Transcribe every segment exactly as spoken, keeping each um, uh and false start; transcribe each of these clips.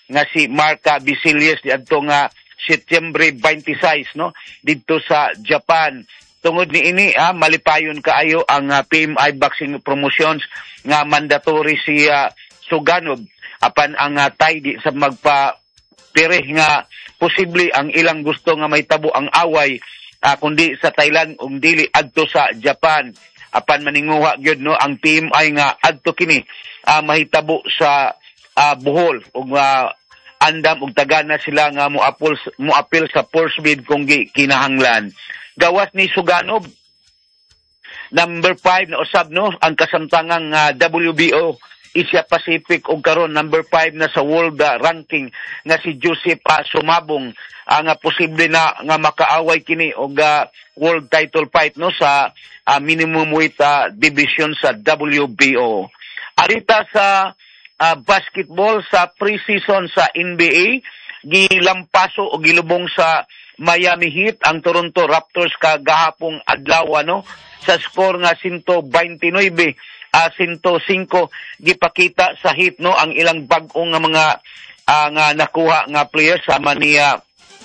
nga si Marca Bisilies diadto nga Setyembre twenty-six no didto sa Japan. Tungod ni ini ah, malipayon kaayo ang uh, P M I boxing promotions nga mandatory si uh, Suganov apan ang uh, Thai di sa magpa pirih nga posible ang ilang gusto nga may tabo ang away uh, kundi sa Thailand ug dili adto sa Japan. Apan maninguha gyud no ang P M I nga adto kini uh, mahitabo sa uh, Bohol ug uh, andam ug tagana sila nga moapil moapil sa force bid kung kinahanglan. Gawas ni Suganov number five na usab no ang kasamtangang uh, W B O Asia Pacific ug karon number five na sa world uh, ranking nga si Joseph uh, Sumabong ang uh, posible na nga makaaway kini og uh, world title fight no sa uh, minimum weight uh, division sa W B O. Arita sa uh, basketball sa pre-season sa N B A gilampaso o gilubong sa Miami Heat ang Toronto Raptors kagahapong adlaw no sa score nga one twenty-nine uh, one oh five gipakita sa Heat no ang ilang bag-ong nga mga uh, nga nakuha nga players sama ni uh,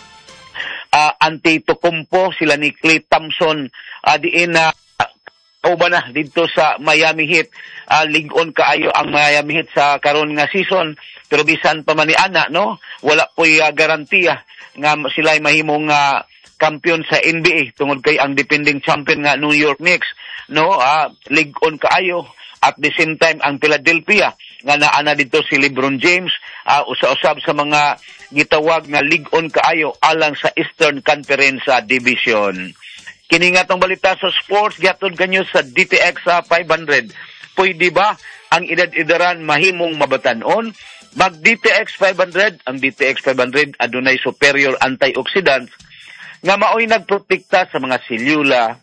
uh, Antetokounmpo, sila ni Klay Thompson uh, diin na uh, uban na dito sa Miami Heat. Uh, lig-on kaayo ang Miami Heat sa karon nga season pero bisan pa man ni ana no wala po'y uh, garantiya nga sila ay mahimong uh, kampiyon sa N B A tungod kay ang defending champion nga New York Knicks no uh, lig-on kaayo at the same time ang Philadelphia nga naana dito si LeBron James uh, usa-usab sa mga gitawag nga lig-on kaayo alang sa Eastern Conference uh, Division. Kini nga tong balita sa sports gihatod kanyo sa D T X uh, five hundred. Pwede ba ang edad-edaran mahimong mabatan-on? Mag D T X five hundred, ang D T X five hundred adunay superior antioxidants nga maoy nagprotekta sa mga selula.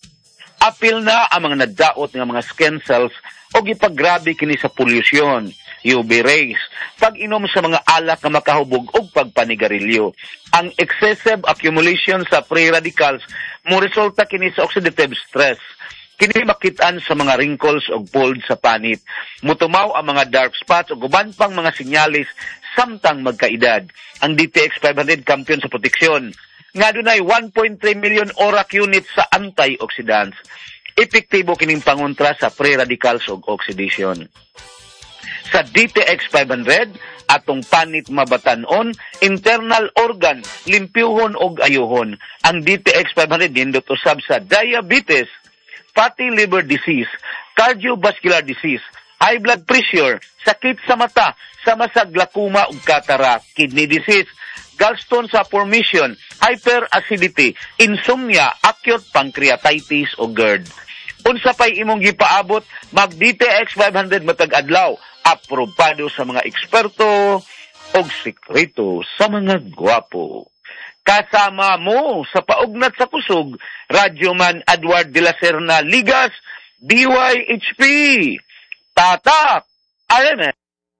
Apil na ang mga nadaot nga mga skin cells o gipagrabe kini sa pollution, U V rays, pag-inom sa mga alak nga makahubog o pagpanigarilyo. Ang excessive accumulation sa free radicals mo resulta kini sa oxidative stress. Kini makitaan sa mga wrinkles o fold sa panit. Mutumaw ang mga dark spots o guban pang mga sinyalis samtang magkaedad. Ang D T X five hundred kampiyon sa proteksyon. Nga dunay one point three million ORAC units sa antioxidants. Epektibo kining pangontra sa free radicals o oxidation. Sa D T X five hundred, atong panit mabatan-on, internal organ, limpyuhon og ayuhon. Ang D T X five hundred nindot usab sa diabetes, fatty liver disease, cardiovascular disease, high blood pressure, sakit sa mata, sama sa glaucoma ug cataract, kidney disease, gallstone sa formation, hyperacidity, insomnia, acute pancreatitis o GERD. Unsa pay imong gipaabot, mag D T X five hundred matag adlaw, aprobado sa mga eksperto og sekreto sa mga gwapo. Kasama mo sa paugnat sa kusog, Radyoman Edward de la Serna Ligas, D Y H P. Tatak! Ayan eh.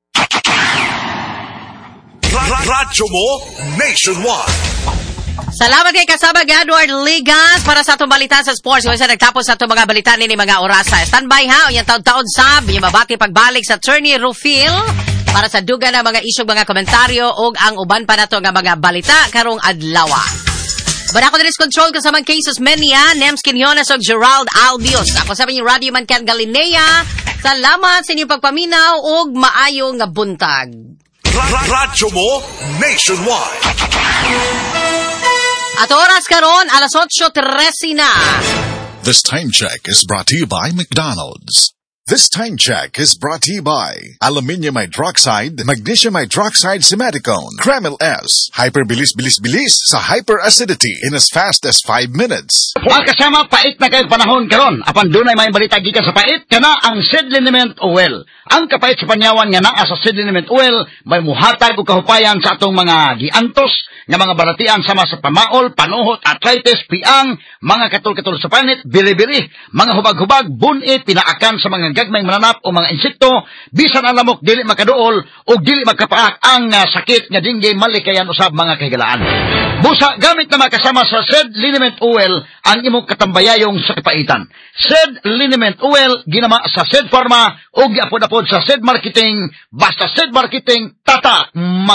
Radyo mo nationwide. Salamat kay kasama Edward Ligas para sa itong balita sa sports. Kung isa nagtapos sa itong mga balita ni mga orasa. Standby ha, o yung taon-taon sab, yung mabati pagbalik sa Attorney Rufil para sa duga ng mga isyong mga komentaryo o ang uban pa na ito nga mga balita karong adlawa. Bada ko na control kasamang cases Menia, Nems Quinones o Gerald Albios. Ako sabi niyo Radio Man Ken Galinea. Salamat sa inyong pagpaminaw o maayong buntag. Radyo mo nationwide. At oras karon alas eight thirty na. This time check is brought to you by McDonald's. This time check is brought to you by Aluminium Hydroxide, Magnesium Hydroxide Simeticone, Kremil S, Hyperbilis-bilis-bilis sa hyperacidity in as fast as five minutes. Mga kasama, pait na kayong panahon karon. Apan dunay may balita gikan sa pait, kana ang seed liniment oil. Ang kapait sa panyawan nga naa sa seed liniment oil, may muhatag o kahupayan sa atong mga giantos, nga mga balatian sama sa pamaol, panuhot, arthritis, piang, mga katul-katul sa panit, biri-biri, mga hubag-hubag, bunit, pinaakan sa mga gagmay mananap o mga insekto, bisan ang lamok dili makaduol o dili magkapaak ang uh, sakit nga dinggay malikayan usab mga kahigalaan. Busa gamit na makasama sa seed liniment oil ang imong katambayayong sa kapaitan. Seed liniment oil ginama sa Seed Pharma o giapod-apod sa Seed Marketing, basta Seed Marketing tata